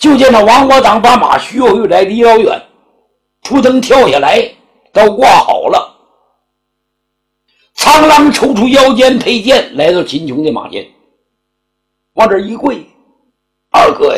就见那王国党把马学回来离老远，扑腾跳下来，刀挂好了，苍狼抽出腰间佩剑，来到秦琼的马前，往这一跪：“二哥呀，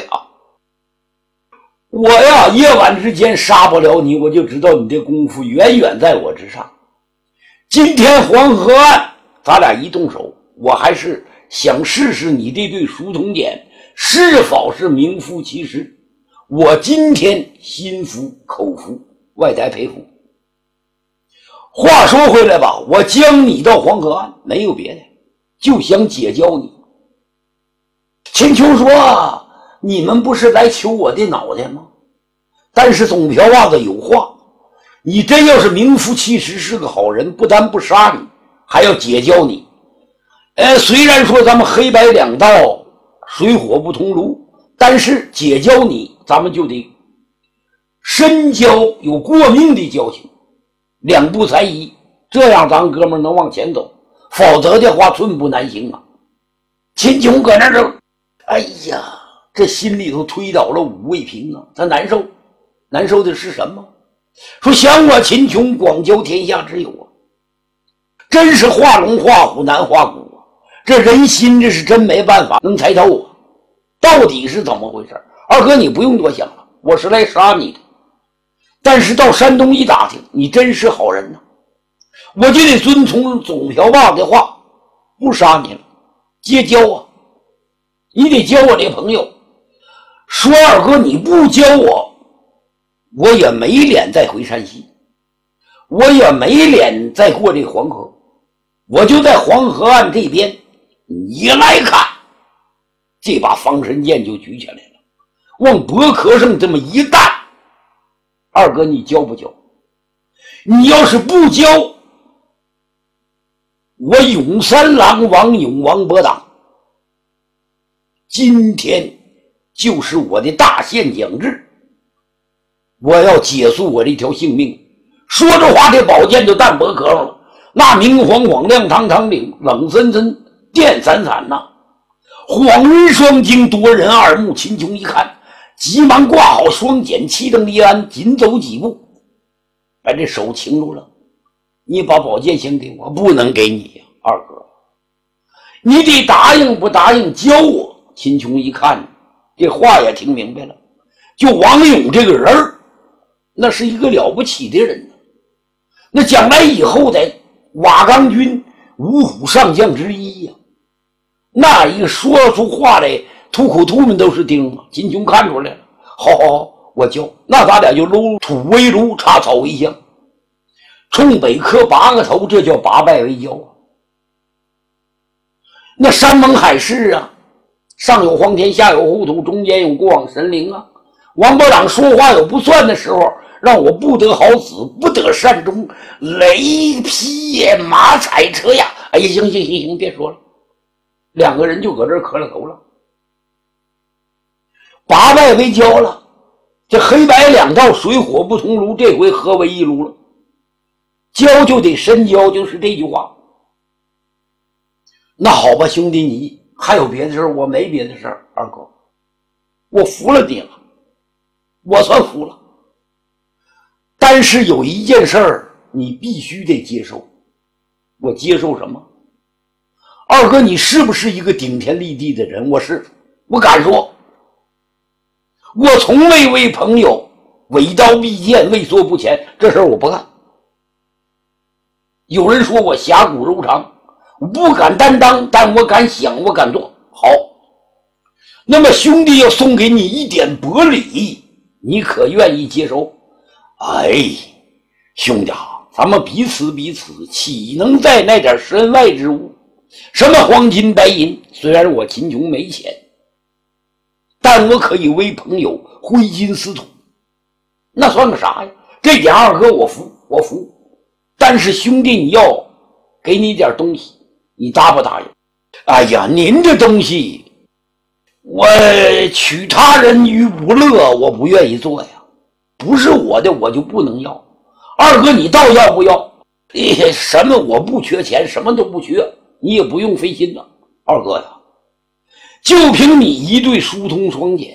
我呀夜晚之间杀不了你，我就知道你的功夫远远在我之上。今天黄河岸咱俩一动手，我还是想试试你这对书童锏是否是名副其实。我今天心服口服，外带佩服。话说回来吧，我将你到黄河岸没有别的，就想结交你。”秦琼说：“你们不是来求我的脑袋吗？但是总瓢袜子有话，你真要是名副其实是个好人，不但不杀你，还要结交你。虽然说咱们黑白两道水火不同炉，但是结交你，咱们就得深交，有过命的交情，两不才艺，这样咱哥们能往前走，否则的话寸步难行啊。”秦琼搁那儿，哎呀，这心里头推倒了五味瓶啊，他难受。难受的是什么？说想我秦琼广交天下之友啊，真是画龙画虎难画骨啊！这人心这是真没办法能猜透啊，到底是怎么回事？二哥你不用多想了，我是来杀你的。但是到山东一打听，你真是好人呢，我就得遵从总瓢把的话，不杀你了，结交啊！你得交我这朋友。说二哥你不交我，我也没脸再回山西，我也没脸再过这黄河，我就在黄河岸这边，你来看。这把方神剑就举起来了，往薄壳上这么一弹。二哥你交不交？你要是不交，我永三郎王勇王伯党今天就是我的大限将至，我要结束我这条性命。说着话，这宝剑就弹脖壳上了，那明晃晃亮堂堂的，冷森森电闪闪呐，恍如双睛，夺人耳目。秦琼一看，急忙挂好双锏，气蹬离鞍，紧走几步，把这手擎住了。你把宝剑先给我，不能给你呀，二哥，你得答应不答应教我。秦琼一看，这话也听明白了，就王勇这个人那是一个了不起的人，那将来以后的瓦岗军五虎上将之一呀，那一个说出话来吐口吐沫都是钉啊。秦琼看出来了，好好好，我教。那咱俩就搂土为炉，插草为香，冲北磕8个头，这叫八拜为交啊。那山盟海誓啊，上有黄天，下有厚土，中间有过往神灵啊。王伯党说话有不算的时候，让我不得好死，不得善终，雷劈马踩车呀！哎呀，行，别说了。两个人就搁这儿磕了头了，八拜为交了。这黑白两道水火不同炉，这回合为一炉了。交就得深交，就是这句话。那好吧，兄弟，你还有别的事儿？我没别的事儿，二哥，我服了你了，我算服了。但是有一件事儿你必须得接受。我接受什么？二哥，你是不是一个顶天立地的人？我是，我敢说，我从未为朋友伪刀必剑，畏缩不前，这事儿我不干。有人说我侠骨柔肠，我不敢担当，但我敢想，我敢做。好，那么兄弟要送给你一点薄礼，你可愿意接受？哎，兄弟啊，咱们彼此，岂能在那点身外之物？什么黄金白银？虽然我秦琼没钱，但我可以为朋友挥金似土，那算个啥呀？这点二哥我服。但是兄弟，你要给你点东西，你答不答应？哎呀，您这东西，我取他人于不乐，我不愿意做呀。不是我的，我就不能要。二哥，你倒要不要？什么我不缺钱，什么都不缺，你也不用费心了。二哥呀，就凭你一对疏通双锏，